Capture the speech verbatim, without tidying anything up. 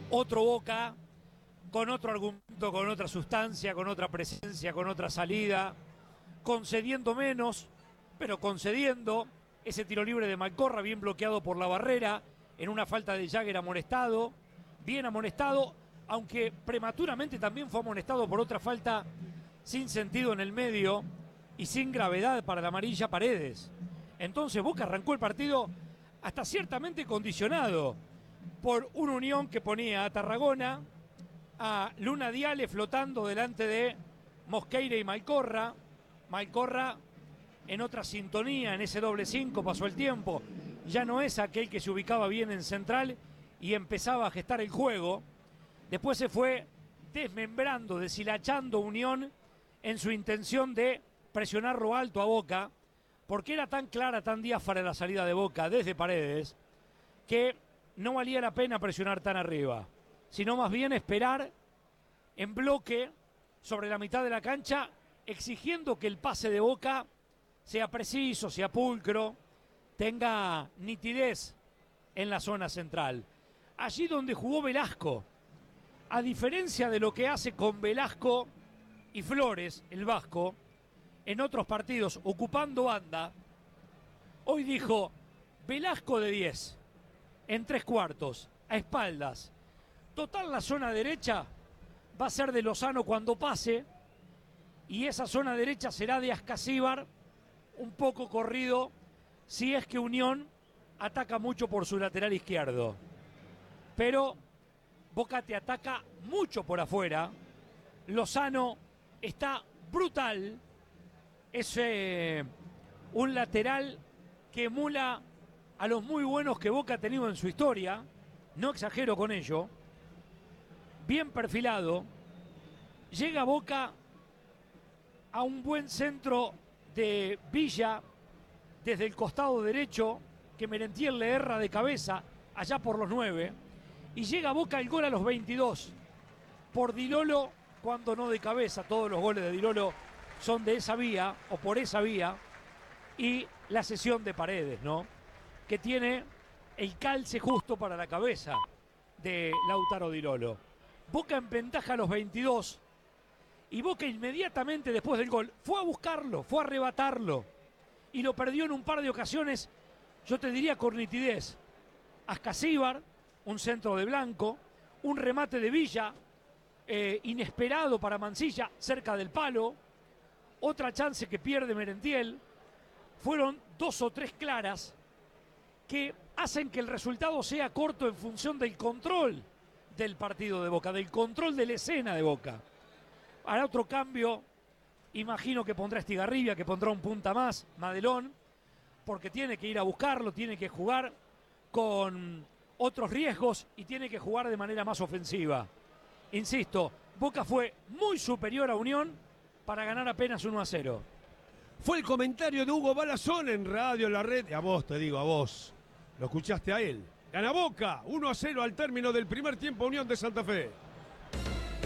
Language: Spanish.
Otro Boca con otro argumento, con otra sustancia, con otra presencia, con otra salida, concediendo menos, pero concediendo. Ese tiro libre de Malcorra bien bloqueado por la barrera, en una falta de Jagger amonestado, bien amonestado, aunque prematuramente también fue amonestado por otra falta sin sentido en el medio y sin gravedad para la amarilla Paredes. Entonces Boca arrancó el partido hasta ciertamente condicionado por una Unión que ponía a Tarragona, a Luna Diale flotando delante de Mosqueira y Malcorra. Malcorra en otra sintonía, en ese doble cinco, pasó el tiempo. Ya no es aquel que se ubicaba bien en central y empezaba a gestar el juego. Después se fue desmembrando, deshilachando Unión en su intención de presionarlo alto a Boca, porque era tan clara, tan diáfana la salida de Boca desde Paredes, que no valía la pena presionar tan arriba, sino más bien esperar en bloque sobre la mitad de la cancha, exigiendo que el pase de Boca sea preciso, sea pulcro, tenga nitidez en la zona central. Allí donde jugó Velasco, a diferencia de lo que hace con Velasco y Flores, el vasco, en otros partidos ocupando banda, hoy dijo Velasco de diez, en tres cuartos, a espaldas. Total, la zona derecha va a ser de Lozano cuando pase, y esa zona derecha será de Ascasíbar, un poco corrido, si es que Unión ataca mucho por su lateral izquierdo. Pero Boca te ataca mucho por afuera. Lozano está brutal. Es eh, un lateral que emula a los muy buenos que Boca ha tenido en su historia. No exagero con ello. Bien perfilado. Llega Boca a un buen centro de Villa desde el costado derecho, que Merentiel le erra de cabeza allá por los nueve, y llega Boca el gol a los veintidós por Di Lolo, cuando no de cabeza. Todos los goles de Di Lolo son de esa vía o por esa vía, y la cesión de Paredes, ¿no?, que tiene el calce justo para la cabeza de Lautaro Di Lolo. Boca en ventaja a los veintidós, y Boca inmediatamente después del gol fue a buscarlo, fue a arrebatarlo, y lo perdió en un par de ocasiones, yo te diría con nitidez. Ascasíbar, un centro de Blanco, un remate de Villa, eh, inesperado para Mansilla, cerca del palo, otra chance que pierde Merentiel. Fueron dos o tres claras que hacen que el resultado sea corto en función del control del partido de Boca, del control de la escena de Boca. Hará otro cambio, imagino que pondrá Estigarribia, que pondrá un punta más, Madelón, porque tiene que ir a buscarlo, tiene que jugar con otros riesgos y tiene que jugar de manera más ofensiva. Insisto, Boca fue muy superior a Unión para ganar apenas uno a cero. Fue el comentario de Hugo Balazón en Radio La Red, a vos te digo, a vos, lo escuchaste a él. Gana Boca, uno a cero al término del primer tiempo, Unión de Santa Fe.